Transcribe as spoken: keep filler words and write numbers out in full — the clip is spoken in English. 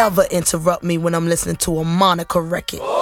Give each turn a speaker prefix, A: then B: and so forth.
A: ever interrupt me when I'm listening to a Monica record.